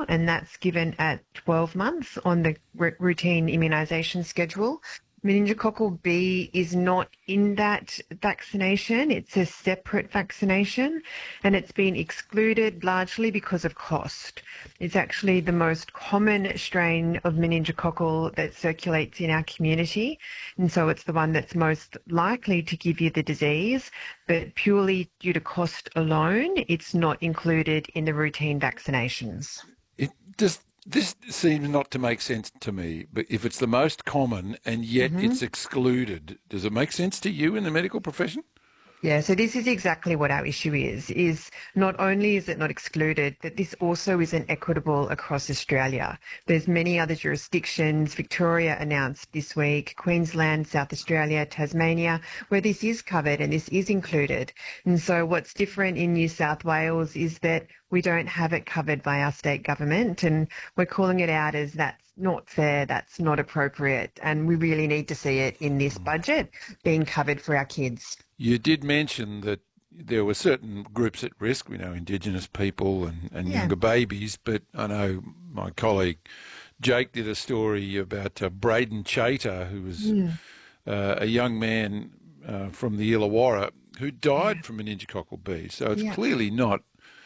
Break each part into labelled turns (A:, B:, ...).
A: and that's given at 12 months on the routine immunisation schedule. Meningococcal B is not in that vaccination. It's a separate vaccination, and it's been excluded largely because of cost. It's actually the most common strain of meningococcal that circulates in our community, and so it's the one that's most likely to give you the disease, but purely due to cost alone, it's not included in the routine vaccinations.
B: This seems not to make sense to me, but if it's the most common and yet it's excluded, does it make sense to you in the medical profession?
A: Yeah, so this is exactly what our issue is not only is it not excluded, but this also isn't equitable across Australia. There's many other jurisdictions, Victoria announced this week, Queensland, South Australia, Tasmania, where this is covered and this is included. And so what's different in New South Wales is that we don't have it covered by our state government, and we're calling it out as that's not fair, that's not appropriate, and we really need to see it in this budget being covered for our kids.
B: You did mention that there were certain groups at risk, we know Indigenous people and younger babies, but I know my colleague Jake did a story about Braden Chater, who was a young man from the Illawarra who died from meningococcal B. So it's clearly not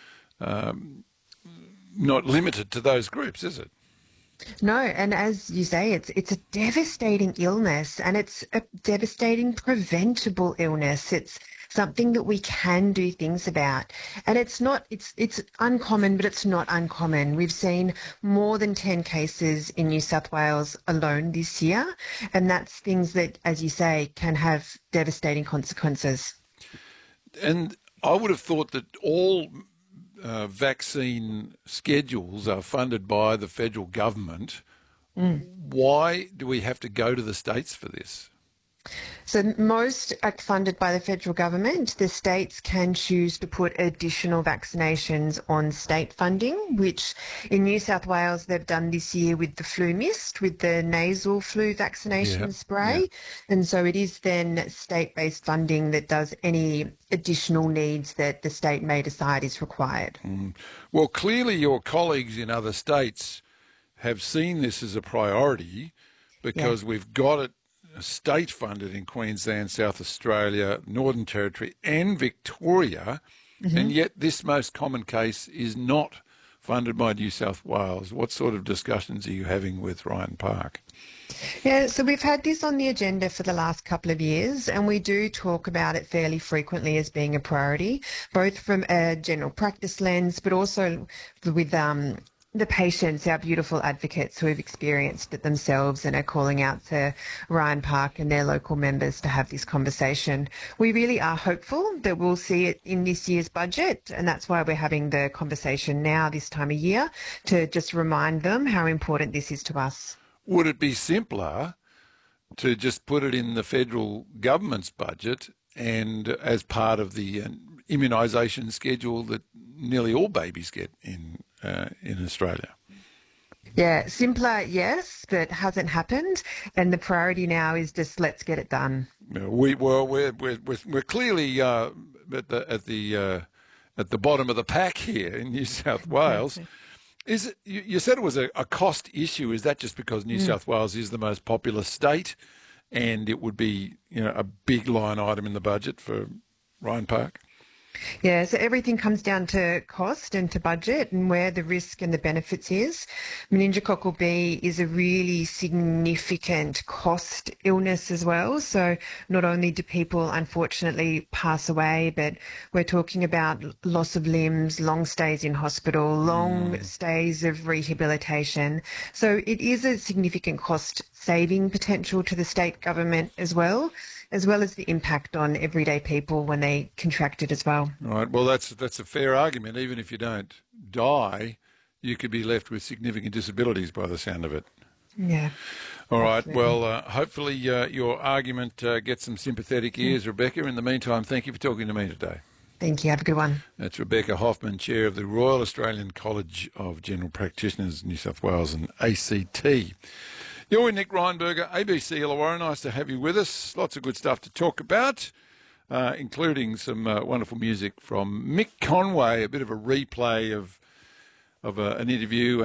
B: limited to those groups, is it?
A: No, and as you say, it's a devastating illness, and it's a devastating preventable illness. It's something that we can do things about. And it's uncommon, but it's not uncommon. We've seen more than 10 cases in New South Wales alone this year, and that's things that, as you say, can have devastating consequences.
B: And I would have thought that all vaccine schedules are funded by the federal government. Why do we have to go to the states for this?
A: So most are funded by the federal government. The states can choose to put additional vaccinations on state funding, which in New South Wales they've done this year with the flu mist, with the nasal flu vaccination spray. And so it is then state-based funding that does any additional needs that the state may decide is required.
B: Well, clearly your colleagues in other states have seen this as a priority because we've got it state funded in Queensland, South Australia, Northern Territory and Victoria, and yet this most common case is not funded by New South Wales. What sort of discussions are you having with Ryan Park?
A: Yeah, so we've had this on the agenda for the last couple of years, and we do talk about it fairly frequently as being a priority, both from a general practice lens, but also with the patients, our beautiful advocates who have experienced it themselves and are calling out to Ryan Park and their local members to have this conversation. We really are hopeful that we'll see it in this year's budget, and that's why we're having the conversation now this time of year, to just remind them how important this is to us.
B: Would it be simpler to just put it in the federal government's budget and as part of the immunisation schedule that nearly all babies get in Australia?
A: Yeah, simpler, yes, but hasn't happened. And the priority now is just let's get it done.
B: We're clearly at the bottom of the pack here in New South Wales. Is it, you said it was a cost issue? Is that just because New South Wales is the most populous state, and it would be a big line item in the budget for Ryan Park?
A: Yeah, so everything comes down to cost and to budget and where the risk and the benefits is. Meningococcal B is a really significant cost illness as well. So not only do people unfortunately pass away, but we're talking about loss of limbs, long stays in hospital, long stays of rehabilitation. So it is a significant cost saving potential to the state government as well as the impact on everyday people when they contract it as well.
B: Right. Well, that's a fair argument. Even if you don't die, you could be left with significant disabilities by the sound of it.
A: Yeah.
B: All right. Well, hopefully your argument gets some sympathetic ears, Rebecca. In the meantime, thank you for talking to me today.
A: Thank you. Have a good one.
B: That's Rebecca Hoffman, Chair of the Royal Australian College of General Practitioners, New South Wales and ACT. You're with Nick Reinberger, ABC Illawarra. Nice to have you with us. Lots of good stuff to talk about, including some wonderful music from Mick Conway, a bit of a replay of an interview